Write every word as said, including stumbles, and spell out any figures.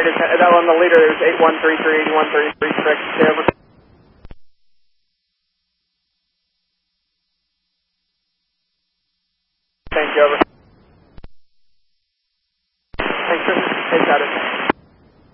Record ten, that on the leader, there's eight one three three, eight one three three, correct, stay over. Thank you, over. Thanks, sir. Hey, got it.